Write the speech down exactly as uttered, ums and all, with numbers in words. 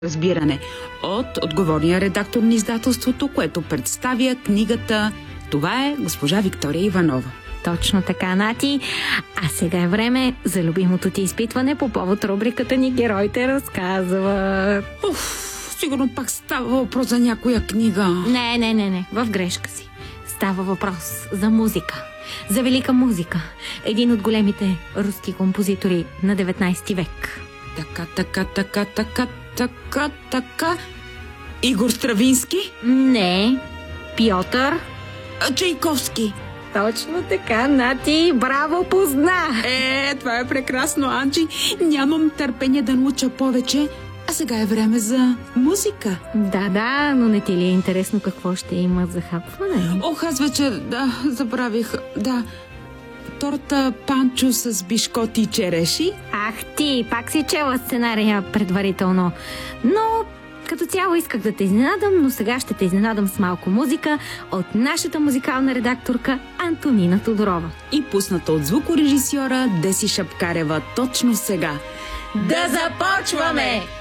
разбиране от отговорния редактор на издателството, което представя книгата. Това е госпожа Виктория Иванова. Точно така, Нати. А сега е време за любимото ти изпитване по повод рубриката ни "Героите разказват". Уф, сигурно пак става въпрос за някоя книга. Не, не, не, не. В грешка си. Става въпрос за музика. За велика музика. Един от големите руски композитори на деветнайсети век. Така, така, така, така, така, така. Игор Стравински? Не. Пьотър Чайковски. Точно така, Нати. Браво, позна! Е, това е прекрасно, Анджи. Нямам търпение да науча повече. А сега е време за музика. Да, да, но не ти ли е интересно какво ще има за хапване? Ох, аз вече, да, забравих. Да, торта панчо с бишкоти и череши. Ах ти, пак си чела сценария предварително. Но като цяло исках да те изненадам, но сега ще те изненадам с малко музика от нашата музикална редакторка Антонина Тодорова. И пусната от звукорежисьора Деси Шапкарева точно сега. Да започваме!